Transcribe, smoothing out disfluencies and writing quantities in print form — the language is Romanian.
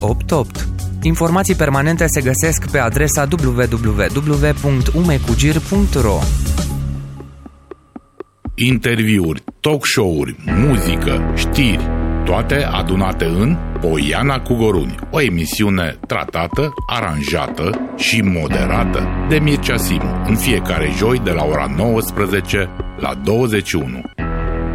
88. Informații permanente se găsesc pe adresa www.umecugir.ro. Interviuri, talk show-uri, muzică, știri, toate adunate în Poiana cu Goruni, o emisiune tratată, aranjată și moderată de Mircea Simu, în fiecare joi de la ora 19 la 21.